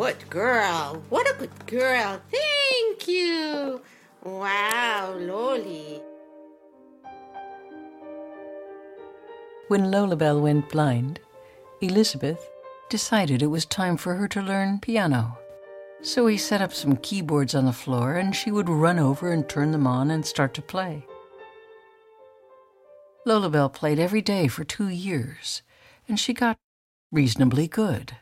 good girl. What a good girl. Thank you. Wow, Loli. When Lolabelle went blind, Elizabeth decided it was time for her to learn piano. So he set up some keyboards on the floor, and she would run over and turn them on and start to play. Lolabelle played every day for 2 years, and she got reasonably good.